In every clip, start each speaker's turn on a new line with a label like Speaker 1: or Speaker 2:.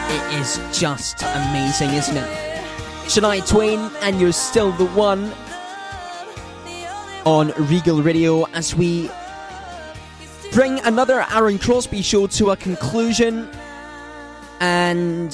Speaker 1: It is just amazing, isn't it? Shania Twain, and You're Still the One on Regal Radio as we bring another Aaron Crosby show to a conclusion. And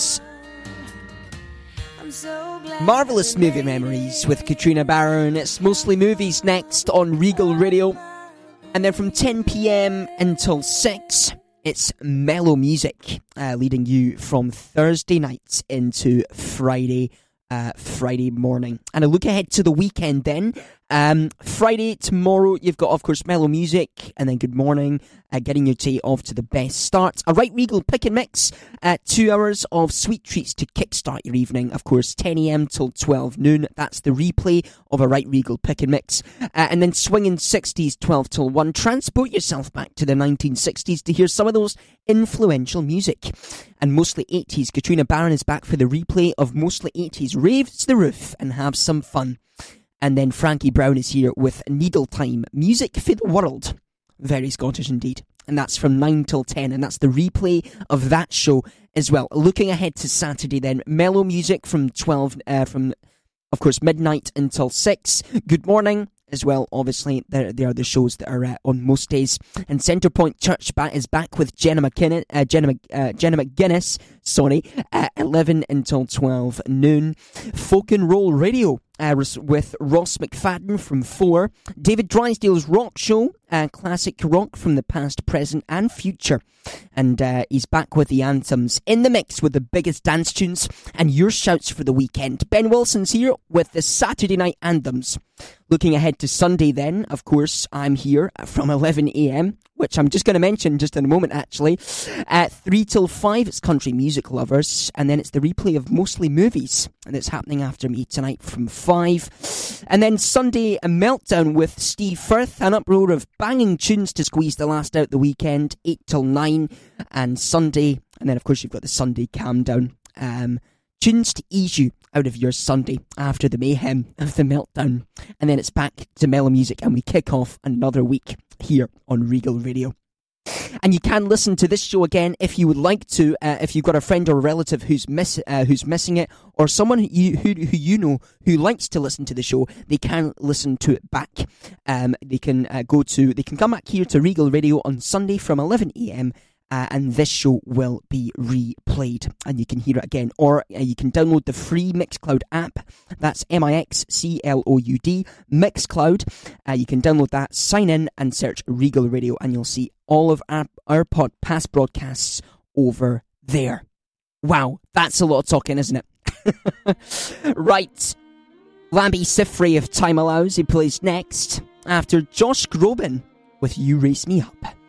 Speaker 1: marvellous movie memories with Katrina Barron. It's mostly movies next on Regal Radio. And then from 10 p.m. until 6, it's mellow music, leading you from Thursday night into Friday morning. And a look ahead to the weekend then. Friday, tomorrow, you've got, of course, mellow music, and then good morning, getting your day off to the best start. A right Regal pick and mix, 2 hours of sweet treats to kickstart your evening. Of course, 10 a.m. till 12 noon. That's the replay of a right Regal pick and mix. And then swinging 60s, 12 till 1. Transport yourself back to the 1960s to hear some of those influential music. And mostly 80s. Katrina Barron is back for the replay of mostly 80s. Raves to the roof and have some fun. And then Frankie Brown is here with Needle Time, music for the world. Very Scottish indeed. And that's from 9 till 10, and that's the replay of that show as well. Looking ahead to Saturday then, mellow music from of course, midnight until 6. Good morning as well, obviously. They are the shows that are on most days. And Centrepoint Church is back with Jenna McGuinness, 11 until 12 noon. Folk and Roll Radio with Ross McFadden from 4. David Drysdale's Rock Show, classic rock from the past, present and future. And he's back with the anthems in the mix with the biggest dance tunes and your shouts for the weekend. Ben Wilson's here with the Saturday night anthems. Looking ahead to Sunday then, of course, I'm here from 11 a.m, which I'm just going to mention just in a moment actually. 3 till 5, it's Country Music Lovers, and then it's the replay of mostly movies, and it's happening after me tonight from 5. And then Sunday, a meltdown with Steve Firth, an uproar of banging tunes to squeeze the last out the weekend, 8 till 9, and Sunday, and then of course you've got the Sunday calm down. Tunes to ease you out of your Sunday after the mayhem of the meltdown. And then it's back to mellow music, and we kick off another week here on Regal Radio. And you can listen to this show again if you would like to, if you've got a friend or a relative who's missing it, or someone who you know who likes to listen to the show. They can listen to it back. They can come back here to Regal Radio on Sunday from 11 a.m. And this show will be replayed, and you can hear it again, or you can download the free Mixcloud app. That's Mixcloud, Mixcloud. You can download that, sign in, and search Regal Radio, and you'll see all of our past broadcasts over there. Wow, that's a lot of talking, isn't it? Right, Lambi Sifri, if time allows, he plays next after Josh Groban with You Raise Me Up.